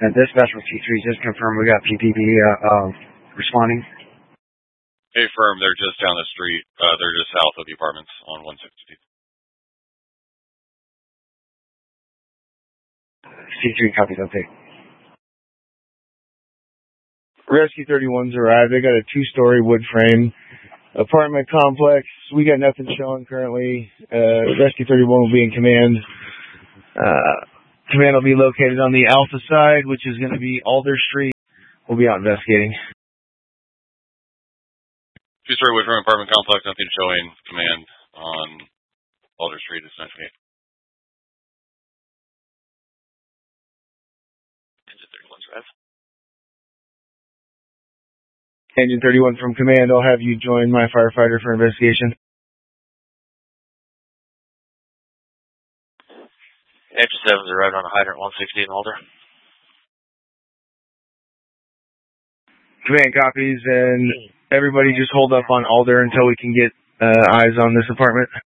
Dispatch with T3, just confirm we got PPP responding. Hey, firm, they're just down the street. They're just south of the apartments on 160. T3 copies update. Rescue 31's arrived. They got a 2-story wood frame apartment complex. We got nothing showing currently. Rescue 31 will be in command. Command will be located on the Alpha side, which is going to be Alder Street. We'll be out investigating. 2-story wood frame apartment complex, nothing showing. Command on Alder Street, essentially. Engine 31's arrived. Engine 31 from command, I'll have you join my firefighter for investigation. Engine 7's arrived on a hydrant 160 in Alder. Command copies, and everybody just hold up on Alder until we can get eyes on this apartment.